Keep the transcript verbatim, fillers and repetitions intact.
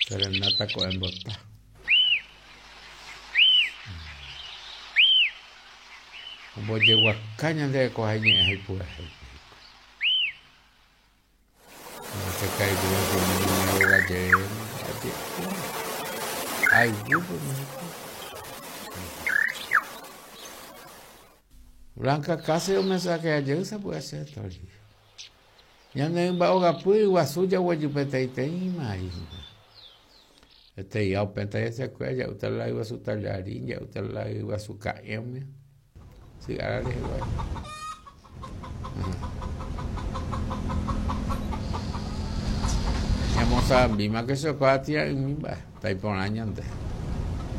Serenata con embota. Como llegó a caña de cojaña y pues. No se cae como que me gallego. Ay, Blanca casi un mensaje ayer se puede hacer todo el día. Ya no hay un bajo gapuy, guasuya, guayupete y teima. Este ya openta ya se acuerda, ya usted la iba a su tallarín, ya usted la iba a su K M. Sí, ahora le digo. Ya vamos a ver, más que se coja tía en mi ba, está ahí por año antes.